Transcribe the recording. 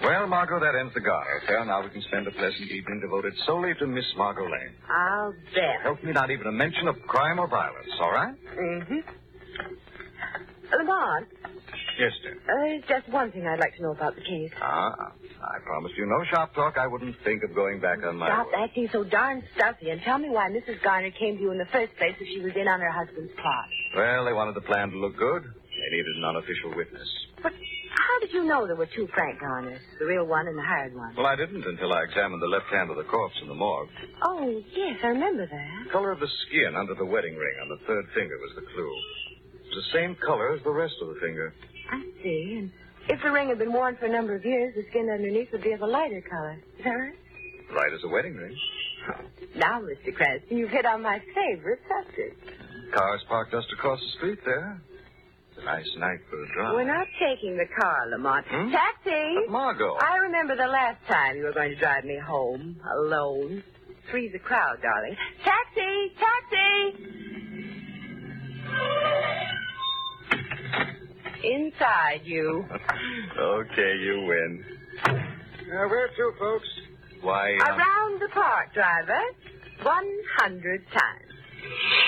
Well, Margot, that ends the garden affair. Now we can spend a pleasant evening devoted solely to Miss Margot Lane. I'll bet. Help me not even a mention of crime or violence, all right? Mm-hmm. Lamont. Yes, dear. There's just one thing I'd like to know about the case. I promised you no shop talk. I wouldn't think of going back on my Stop word. acting so darn stuffy and tell me why Mrs. Garner came to you in the first place if she was in on her husband's plot. Well, they wanted the plan to look good. They needed an unofficial witness. But how did you know there were two Frank Garners, the real one and the hired one? Well, I didn't until I examined the left hand of the corpse in the morgue. Oh, yes, I remember that. The color of the skin under the wedding ring on the third finger was the clue. It was the same color as the rest of the finger. I see. And if the ring had been worn for a number of years, the skin underneath would be of a lighter color. Is that right? Right as a wedding ring. Now, Mr. Cranston, you've hit on my favorite subject. Cars parked just across the street there. It's a nice night for a drive. We're not taking the car, Lamont. Taxi! But Margot. I remember the last time you were going to drive me home alone. Three's a crowd, darling. Taxi! Taxi! Inside, you. Okay, you win. Where to, folks? Why, Around the park, driver. 100 times.